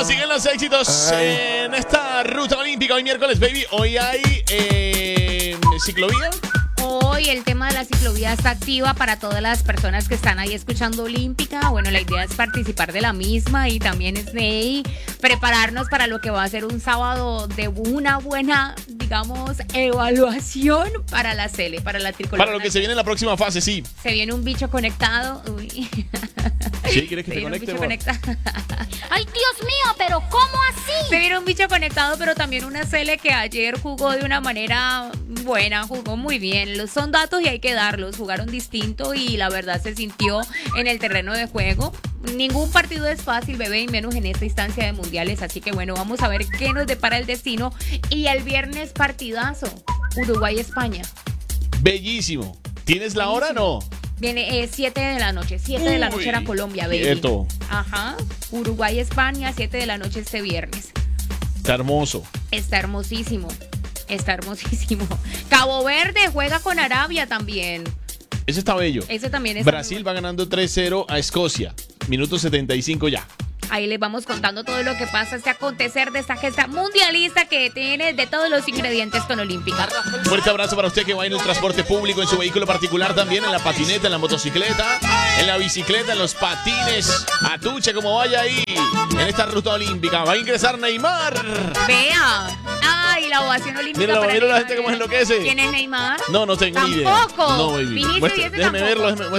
Siguen los éxitos en esta ruta olímpica. Hoy miércoles, baby. Hoy hay ciclovía. Hoy el tema de la ciclovía está activa para todas las personas que están ahí escuchando Olímpica. Bueno, la idea es participar de la misma y también es de prepararnos para lo que va a ser un sábado de una buena, digamos, evaluación para la Sele, para la tricolor. Para lo que se viene en la próxima fase, sí. Se viene un bicho conectado. Uy. ¿Sí? ¿Quieres que te conecte? Ay, Dios mío, pero ¿cómo así? Se viene un bicho conectado, pero también una Sele que ayer jugó de una manera buena, jugó muy bien. Son datos y hay que darlos. Jugaron distinto y la verdad se sintió en el terreno de juego. Ningún partido es fácil, bebé, y menos en esta instancia de mundiales. Así que bueno, vamos a ver qué nos depara el destino. Y el viernes partidazo, Uruguay-España. Bellísimo. ¿Tienes la hora o no? Viene 7 de la noche. 7 de la noche era Colombia, baby. Quieto. Ajá. Uruguay-España, 7 de la noche este viernes. Está hermoso. Está hermosísimo. Está hermosísimo. Cabo Verde juega con Arabia también. Ese está bello. Ese también está. Brasil va ganando 3-0 a Escocia. Minuto 75 ya. Ahí les vamos contando todo lo que pasa, este acontecer de esta gesta mundialista que tiene de todos los ingredientes con Olímpica. Fuerte abrazo para usted que va en el transporte público, en su vehículo particular también, en la patineta, en la motocicleta, en la bicicleta, en los patines. Atuche como vaya ahí en esta ruta olímpica. Va a ingresar Neymar. Vea. Ay, la ovación olímpica. Mira la gente cómo enloquece. ¿Quién es Neymar? No tengo ni idea. Tampoco. No, baby. Vinicius y ese Déjeme tampoco. verlo,